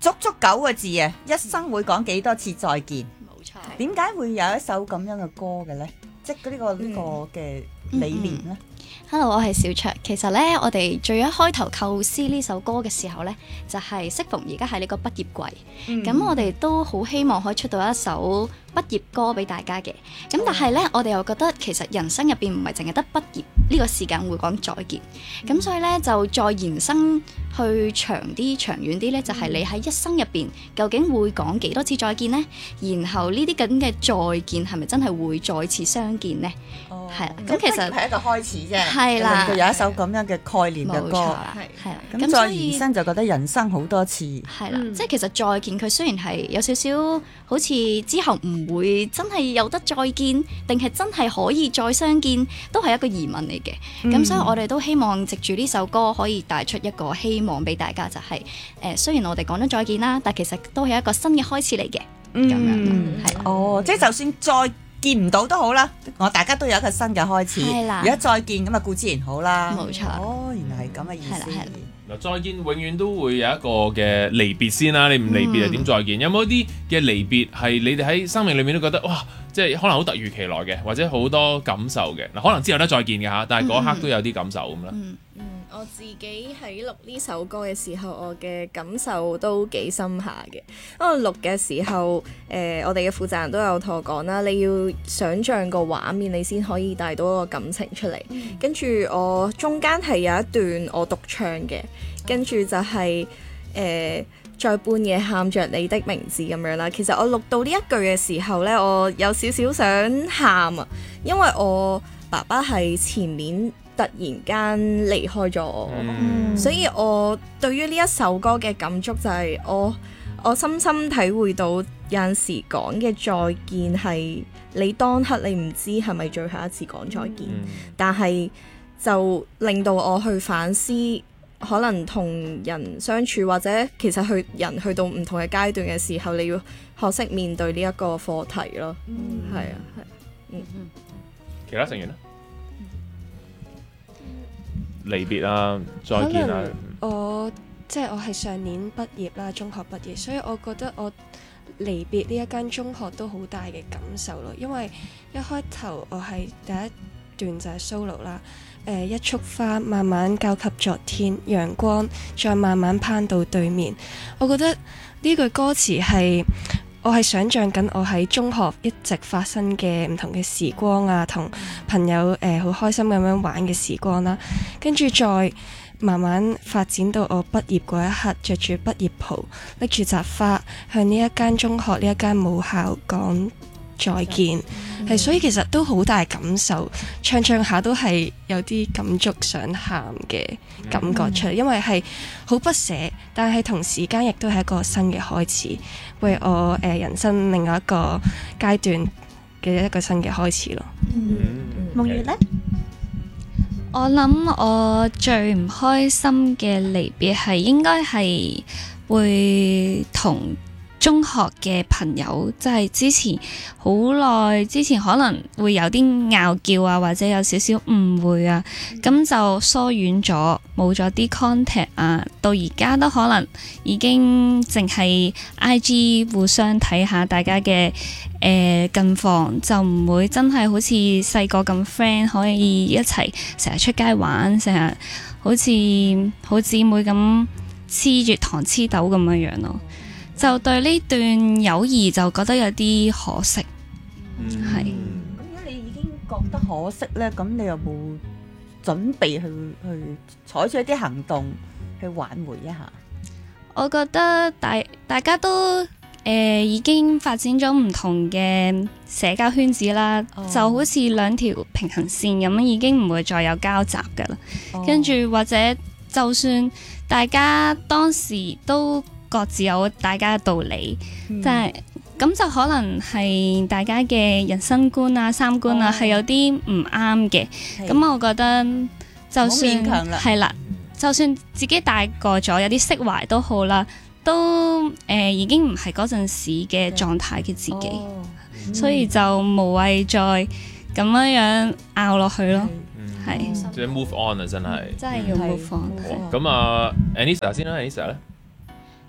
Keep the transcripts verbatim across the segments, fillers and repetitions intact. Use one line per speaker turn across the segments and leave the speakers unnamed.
足足九個字啊！一生會講幾多次再見？
冇錯。
點解會有一首咁樣嘅歌嘅咧？即係呢個呢、呢個嘅理念咧？
嗯 Hello， 我係小卓。其實呢，我哋最一開頭構思呢首歌嘅時候呢，就係適逢而家係呢個畢業季，咁、嗯、我哋都好希望可以出到一首畢業歌俾大家嘅。咁但係呢，我哋又覺得其實人生入邊唔係淨係得畢業呢個時間會講再見，咁、嗯、所以呢，就再延伸去長啲、長遠啲呢，就係、是、你喺一生入邊究竟會講幾多次再見呢？然後呢啲咁嘅再見係咪真係會再次相見呢？係啦、哦，咁其實
係一個開始啫。
係啦，
就有一首咁樣嘅概念嘅歌，
係啦。
咁再延伸就覺得人生好多次，
係啦。即係其實再見佢雖然係有少少好似之後唔會真係有得再見，定係真係可以再相見，都係一個疑問嚟嘅。咁、嗯、所以我哋都希望藉住呢首歌可以帶出一個希望俾大家，就係、是、誒、呃、雖然我哋講咗再見啦，但其實都係一個新嘅開始嚟嘅。咁、嗯、樣係
哦，即係就算再見唔到都好啦，我大家都有一個新嘅開始。如果再見咁啊，固之然好啦。
冇錯。
哦，原來係咁嘅意思。
嗱，再見永遠都會有一個嘅離別先啦。你唔離別又點再見？嗯、有冇一啲嘅離別係你哋喺生命裏面都覺得哇，即係可能好突如其來嘅，或者好多感受嘅嗱？可能之後得再見嘅嚇，但係嗰刻都有啲感受咁啦。
嗯嗯，我自己喺錄呢首歌嘅時候，我嘅感受都幾深下嘅。因為錄嘅時候，誒、呃，我哋嘅負責人都有同我講啦，你要想像個畫面，你先可以帶到個感情出嚟。嗯、跟住我中間係有一段我獨唱嘅，跟住就係、是、誒。呃在半夜喊着你的名字咁樣啦，其實我錄到呢一句嘅時候呢，我有少少想喊啊，因為我爸爸係前年突然間離開咗我，嗯、所以我對於呢一首歌嘅感觸就係我我深深體會到有陣時講嘅再見係你當刻你唔知係咪最後一次講再見，嗯、但係就令到我去反思。可能同人相處，或者其實去人去到唔同嘅階段嘅時候，你要學識面對呢一個課題咯。嗯，係啊，係。嗯嗯。
其他成員咧？離別啊，再見啊。
我即係我係上年畢業啦，中學畢業，所以我覺得我離別呢一間中學都好大嘅感受咯。因為一開頭我係第一段就係 solo 啦。誒、呃、一束花慢慢交給昨天，陽光再慢慢攀到對面。我覺得呢句歌詞係我係想像緊我喺中學一直發生嘅唔同嘅時光啊，同朋友誒好、呃、開心咁樣玩嘅時光啦。跟住再慢慢發展到我畢業嗰一刻，着住畢業袍，拎住紮花，向呢一間中學呢一間母校講再見，係、嗯、所以其實都好大感受，唱唱下都係有啲感觸想喊嘅感覺出嚟，嗯、因為係好不捨，但係同時間亦都係一個新嘅開始，為我誒、呃、人生另外一個階段嘅一個新嘅開始咯。
夢月呢？
我諗我最唔開心嘅離別係應該係會同中學嘅朋友，即係之前好耐之前可能會有啲拗撬啊，或者有少少誤會啊，咁、嗯、就疏遠咗，冇咗啲 contact 啊，到而家都可能已經淨係 I G 互相睇下大家嘅誒、呃、近況，就唔會真係好似細個咁 friend 可以一齊成日出街玩，成日好似好姊妹咁黐住糖黐豆咁樣樣咯。就對呢段友誼就覺得有啲可惜，係、
嗯。咁是如果你已經覺得可惜咧，咁你有冇準備去去採取一啲行動去挽回一下？
我覺得大大家都誒、呃、已經發展咗唔同嘅社交圈子啦，哦、就好似兩條平行線咁樣，已經唔會再有交集㗎啦。哦、跟住或者就算大家當時都各自有大家嘅道理，即係咁就可能係大家嘅人生觀啊、三觀啊係、哦、有啲唔啱嘅。咁的我覺得就算係啦，就算自己大個咗，有啲釋懷都好啦，都誒、呃、已經唔係嗰陣時嘅狀態嘅自己，哦嗯、所以就無謂再咁樣樣拗落去咯。係
即係 move on 啊，真係、嗯、
真係要 move on。
咁啊 Anissa 先啦 Anissa 咧。
誒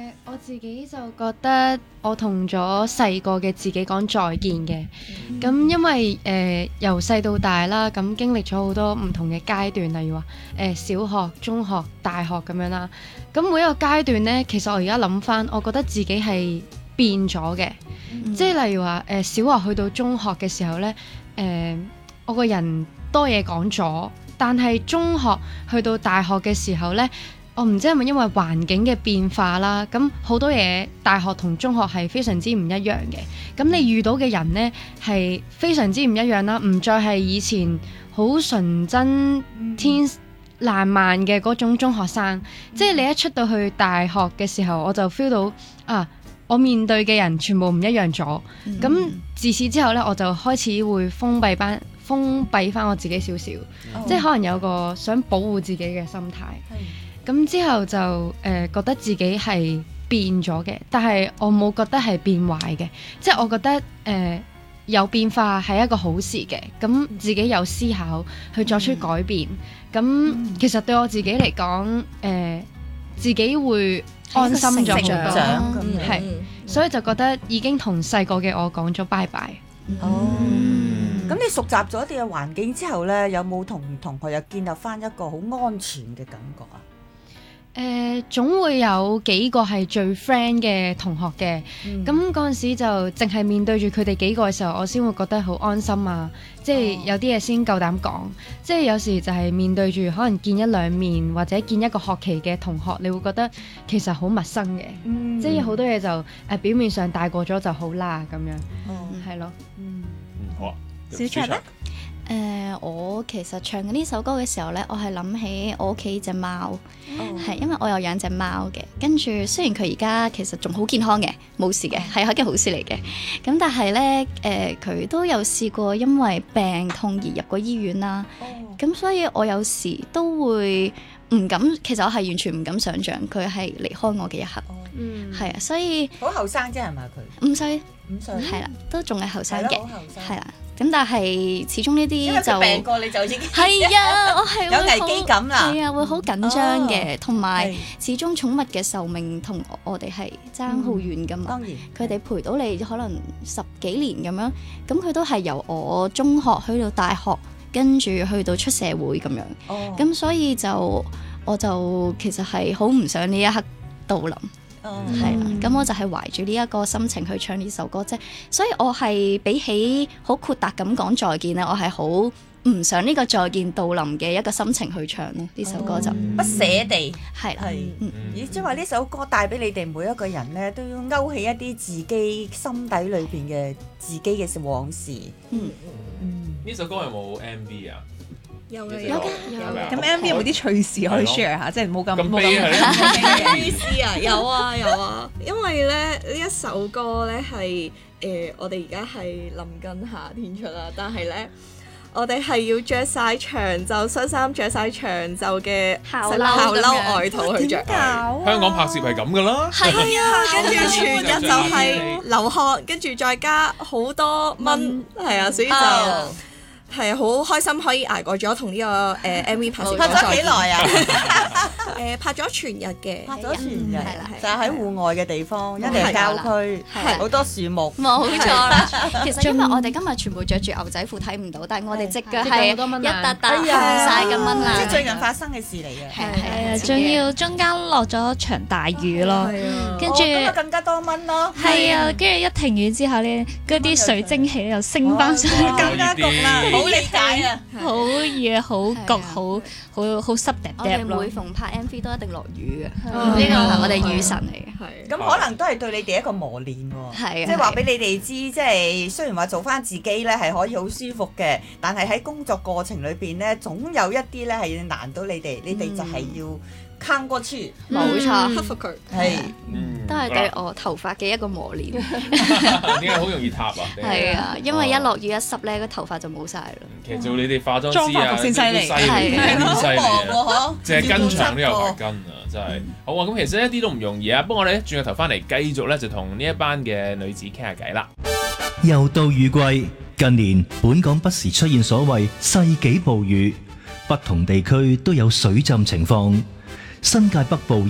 我自己就覺得我同咗細個嘅自己講再見嘅，咁、嗯、因為誒由細到大啦，咁經歷咗好多唔同嘅階段，例如話誒、呃、小學、中學、大學咁樣啦。咁每一個階段呢，其實我而家諗翻，我覺得自己係變咗嘅，嗯、即係例如話誒、呃、小學去到中學嘅時候呢，誒、呃、我個人多嘢講咗，但係中學去到大學嘅時候呢。我唔知係咪因為環境嘅變化啦，咁好多嘢大學同中學係非常之唔一樣嘅。咁你遇到嘅人呢，係非常之唔一樣啦，唔再係以前好純真天爛漫嘅嗰種中學生。嗯、即係你一出到去大學嘅時候，我就 feel 到啊，我面對嘅人全部唔一樣咗。咁、嗯、自此之後呢，我就開始會封閉翻封閉翻我自己少少，嗯、即係可能有個想保護自己嘅心態。咁之後就誒、呃、覺得自己係變咗嘅，但係我冇覺得係變壞嘅，即係我覺得誒、呃、有變化係一個好事嘅。咁自己有思考去作出改變，咁、嗯、其實對我自己嚟講，誒、呃、自己會安心咗好多，係，所以就覺得已經同細個嘅我講咗拜拜。
哦，咁你熟習咗一啲嘅環境之後呢，有冇同同學又建立翻一個好安全嘅感覺啊？
誒、呃、總會有幾個係最 friend 嘅同學嘅，咁嗰陣時就淨係面對住佢哋幾個嘅時候，我先會覺得好安心啊！即係有啲嘢先夠膽講，即係有時就係面對住可能見一兩面或者見一個學期嘅同學，你會覺得其實好陌生嘅，嗯、即係好多嘢就誒、呃、表面上大過咗就好啦咁樣，係咯。嗯，
好啊，
小卓咧。
誒、呃，我其實唱緊呢首歌嘅時候呢，我係諗起我屋企隻貓，係、oh. 因為我有養隻貓嘅。跟住雖然佢而家其實仲好健康嘅，冇事嘅，係一件好事嚟嘅。咁但係呢，誒、呃、佢都有試過因為病痛而入過醫院啦。咁、oh. 所以我有時都會唔敢，其實我係完全唔敢想像佢係離開我嘅一刻。嗯，係啊，所以
好後生啫係咪佢？
五歲，五歲係啦，都仲係後生嘅，係啦。咁但係始終呢啲就
病過你就已經
係啊，我係
有危機感啦，
係啊，會好緊張嘅，同埋始終寵物嘅壽命同我哋係爭好遠噶嘛。當然，佢哋陪到你可能十幾年咁樣，咁佢都係由我中學去到大學，跟住去到出社會咁樣。哦，咁所以就我就其實係好唔想呢一刻到臨。係啦，咁、嗯、我就係懷住呢一個心情去唱呢首歌啫，所以我係比起好豁達咁講再見咧，我係好唔想呢個再見到臨嘅一個心情去唱咯，呢首歌就、
嗯、不捨地係啦，
係，
咦，即係話呢首歌帶俾你哋每一個人咧，都要勾起一啲自己心底裏邊嘅自己嘅往事。嗯
嗯，呢首歌有冇 M V 啊？
有嘅
有嘅有嘅。
咁 M V 有冇啲趣事可以 share 下？即係冇咁冇咁
趣事啊！有啊有啊，因為咧呢一首歌咧係誒我哋而家係臨緊夏天出啦，但係咧我哋係要着晒長袖恤衫，着晒長袖嘅校褸外套去着。
香港拍攝係咁噶啦，
係啊，跟住全日就係流汗，跟住再加好多蚊，係啊，所以就。係好開心可以捱過咗同呢個誒 M V 拍攝。
拍咗幾耐啊？
誒拍咗全日嘅，
拍咗全日，就喺戶外嘅地方，一定係郊區，好多樹木。
冇錯啦。其實因為我哋今日全部着住牛仔褲睇唔到，但係我哋隻腳係一笪笪紅晒嘅蚊啦。
即係最近發生嘅事嚟嘅。
係係啊，仲要中間落咗場大雨咯，跟住
咁啊更加多蚊咯。
係啊，跟住一停雨之後咧，嗰啲水蒸氣又升翻上去，
更加焗啦。好理解啊！
好熱，好焗，好好好濕滴滴咯。
我哋每逢拍 M V 都一定落雨嘅，呢個係我哋雨神嚟嘅。
係咁可能都係對你哋一個磨練喎。
係
即係話俾你哋知，即係雖然話做翻自己咧係可以好舒服嘅，但係喺工作過程裏邊咧，總有一啲咧係難到你哋，你哋就係要撐過去。
冇錯，
克服佢
係，
都係對我頭髮嘅一個磨練。
點解好容易塌啊？
係啊，因為一落雨一濕咧，個頭髮就冇晒啦。
其實做你哋化妝師啊，
先犀利，
係好犀利啊！淨係跟長都有排跟啊，真係好啊！咁其實一啲都唔容易啊。不過我哋咧轉個頭翻嚟，繼續咧就同呢一班嘅女子傾下偈啦。
又到雨季，近年本港不時出現所謂世紀暴雨，不同地區都有水浸情況。新界北部